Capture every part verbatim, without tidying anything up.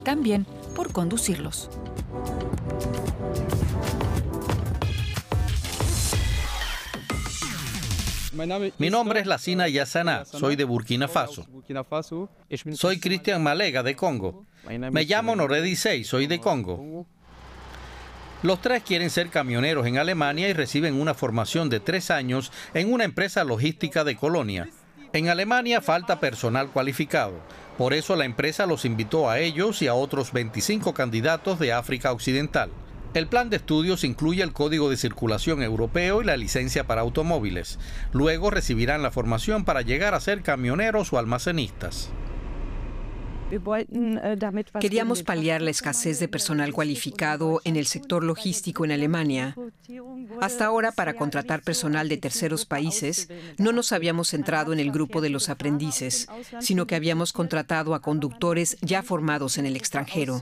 también por conducirlos. Mi nombre es Lassina Yassana, soy de Burkina Faso. Soy Cristian Malega, de Congo. Me llamo Noredi Sey, soy de Congo. Los tres quieren ser camioneros en Alemania y reciben una formación de tres años en una empresa logística de Colonia. En Alemania falta personal cualificado. Por eso la empresa los invitó a ellos y a otros veinticinco candidatos de África Occidental. El plan de estudios incluye el Código de Circulación Europeo y la licencia para automóviles. Luego recibirán la formación para llegar a ser camioneros o almacenistas. Queríamos paliar la escasez de personal cualificado en el sector logístico en Alemania. Hasta ahora, para contratar personal de terceros países, no nos habíamos centrado en el grupo de los aprendices, sino que habíamos contratado a conductores ya formados en el extranjero.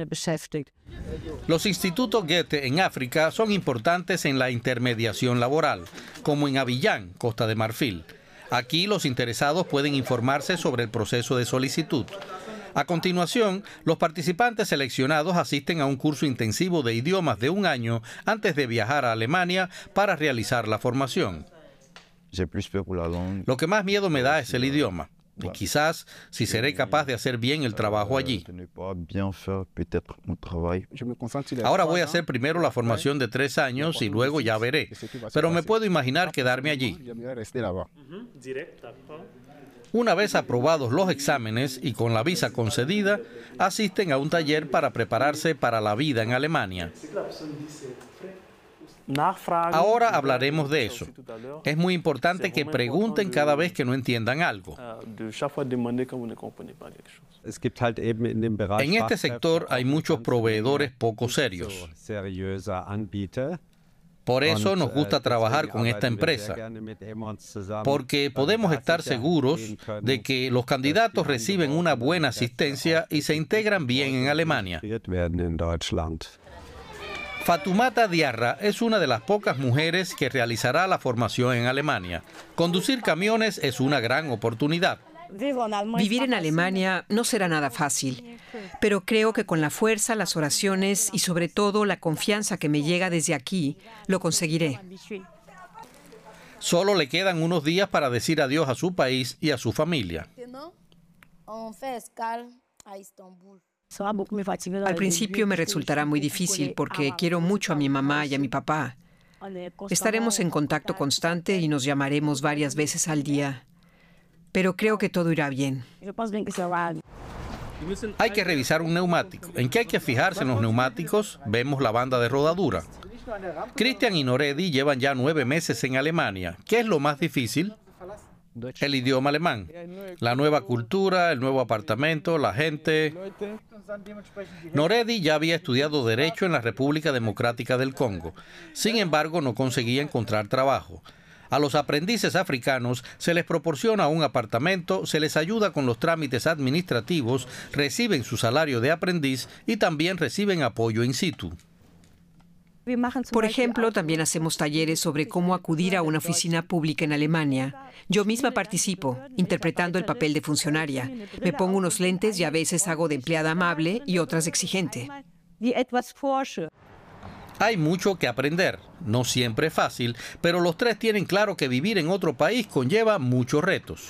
Los institutos Goethe en África son importantes en la intermediación laboral, como en Abiyán, Costa de Marfil. Aquí los interesados pueden informarse sobre el proceso de solicitud. A continuación, los participantes seleccionados asisten a un curso intensivo de idiomas de un año antes de viajar a Alemania para realizar la formación. Lo que más miedo me da es el idioma. Y quizás si seré capaz de hacer bien el trabajo allí. Ahora voy a hacer primero la formación de tres años y luego ya veré. Pero me puedo imaginar quedarme allí. Una vez aprobados los exámenes y con la visa concedida, asisten a un taller para prepararse para la vida en Alemania. Ahora hablaremos de eso. Es muy importante que pregunten cada vez que no entiendan algo. En este sector hay muchos proveedores poco serios. Por eso nos gusta trabajar con esta empresa, porque podemos estar seguros de que los candidatos reciben una buena asistencia y se integran bien en Alemania. Fatoumata Diarra es una de las pocas mujeres que realizará la formación en Alemania. Conducir camiones es una gran oportunidad. Vivir en Alemania no será nada fácil, pero creo que con la fuerza, las oraciones y sobre todo la confianza que me llega desde aquí, lo conseguiré. Solo le quedan unos días para decir adiós a su país y a su familia. Al principio me resultará muy difícil porque quiero mucho a mi mamá y a mi papá. Estaremos en contacto constante y nos llamaremos varias veces al día. Pero creo que todo irá bien. Hay que revisar un neumático. ¿En qué hay que fijarse en los neumáticos? Vemos la banda de rodadura. Cristian y Noredi llevan ya nueve meses en Alemania. ¿Qué es lo más difícil? El idioma alemán. La nueva cultura, el nuevo apartamento, la gente. Noredi ya había estudiado Derecho en la República Democrática del Congo. Sin embargo, no conseguía encontrar trabajo. A los aprendices africanos se les proporciona un apartamento, se les ayuda con los trámites administrativos, reciben su salario de aprendiz y también reciben apoyo in situ. Por ejemplo, también hacemos talleres sobre cómo acudir a una oficina pública en Alemania. Yo misma participo, interpretando el papel de funcionaria. Me pongo unos lentes y a veces hago de empleada amable y otras exigente. Hay mucho que aprender, no siempre es fácil, pero los tres tienen claro que vivir en otro país conlleva muchos retos.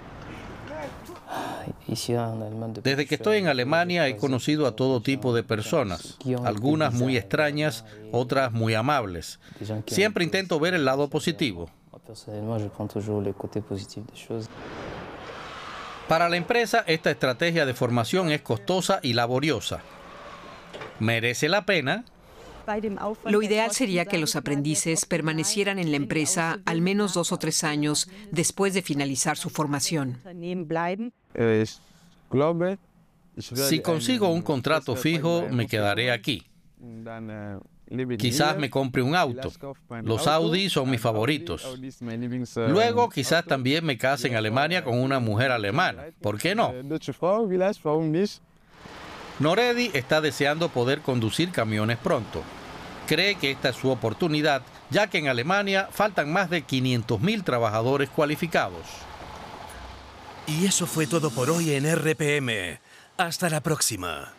Desde que estoy en Alemania he conocido a todo tipo de personas, algunas muy extrañas, otras muy amables. Siempre intento ver el lado positivo. Para la empresa, esta estrategia de formación es costosa y laboriosa. ¿Merece la pena? Lo ideal sería que los aprendices permanecieran en la empresa al menos dos o tres años después de finalizar su formación. Si consigo un contrato fijo, me quedaré aquí. Quizás me compre un auto. Los Audi son mis favoritos. Luego, quizás también me case en Alemania con una mujer alemana. ¿Por qué no? Noredi está deseando poder conducir camiones pronto. Cree que esta es su oportunidad, ya que en Alemania faltan más de quinientos mil trabajadores cualificados. Y eso fue todo por hoy en R P M. Hasta la próxima.